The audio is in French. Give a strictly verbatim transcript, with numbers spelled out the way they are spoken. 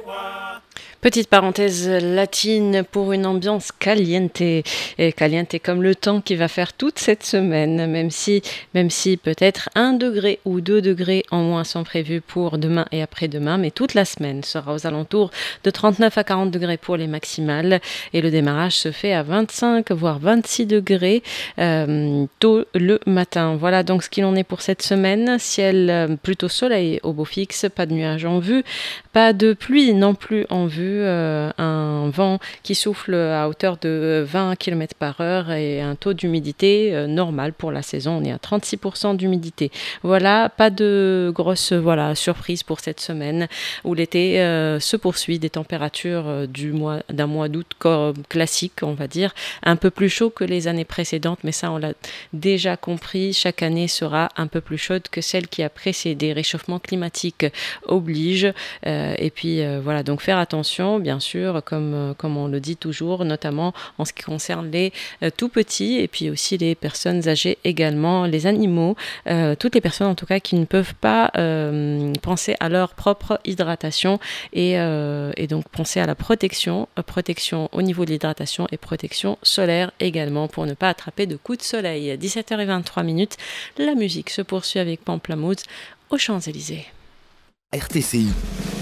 Petite parenthèse latine pour une ambiance caliente, et caliente comme le temps qui va faire toute cette semaine, même si, même si peut-être un degré ou deux degrés en moins sont prévus pour demain et après-demain, mais toute la semaine sera aux alentours de trente-neuf à quarante degrés pour les maximales, et le démarrage se fait à vingt-cinq voire vingt-six degrés euh, tôt le matin. Voilà donc ce qu'il en est pour cette semaine. Ciel euh, plutôt soleil au beau fixe, pas de nuages en vue, pas de pluie non plus en vue. Euh, un vent qui souffle à hauteur de vingt kilomètres par heure et un taux d'humidité euh, normal pour la saison. On est à trente-six pour cent d'humidité. Voilà, pas de grosse voilà, surprise pour cette semaine où l'été euh, se poursuit, des températures euh, du mois, d'un mois d'août classique, on va dire, un peu plus chaud que les années précédentes, mais ça on l'a déjà compris, chaque année sera un peu plus chaude que celle qui a précédé. Réchauffement climatique oblige euh, et puis euh, voilà, donc faire attention bien sûr, comme, comme on le dit toujours, notamment en ce qui concerne les euh, tout petits et puis aussi les personnes âgées également, les animaux, euh, toutes les personnes en tout cas qui ne peuvent pas euh, penser à leur propre hydratation et, euh, et donc penser à la protection, euh, protection au niveau de l'hydratation et protection solaire également pour ne pas attraper de coups de soleil. dix-sept heures vingt-trois minutes, la musique se poursuit avec Pamplemousse aux Champs-Élysées. R T C I